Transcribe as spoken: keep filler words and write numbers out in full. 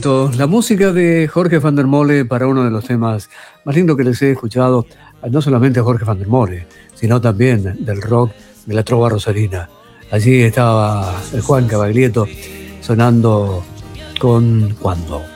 Cuando, la música de Jorge van der Mole para uno de los temas más lindos que les he escuchado, no solamente a Jorge van der Mole, sino también del rock de la trova rosarina. Allí estaba el Juan Cavaglietto sonando con Cuando.